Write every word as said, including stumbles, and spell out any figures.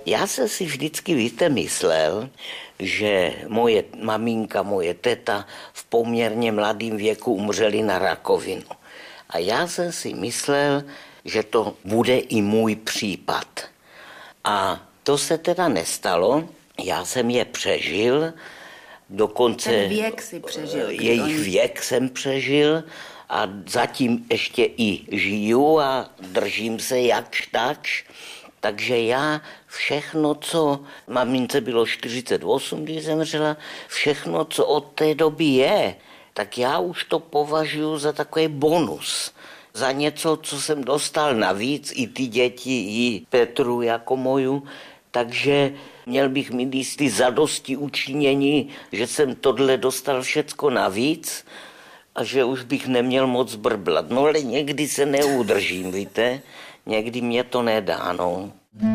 Já jsem si vždycky, víte, myslel, že moje maminka, moje teta v poměrně mladém věku umřeli na rakovinu. A já jsem si myslel, že to bude i můj případ. A to se teda nestalo, já jsem je přežil, dokonce ten věk si přežil. Jejich oni... věk jsem přežil a zatím ještě i žiju a držím se jakž takž. Takže já všechno, co mamince bylo čtyřicet osm, když zemřela, všechno, co od té doby je, tak já už to považuji za takový bonus. Za něco, co jsem dostal navíc, i ty děti, i Petru jako moju. Takže měl bych mít jistý zadosti učinění, že jsem tohle dostal všecko navíc a že už bych neměl moc brblat. No ale někdy se neudržím, víte? Někdy mě to nedá, no.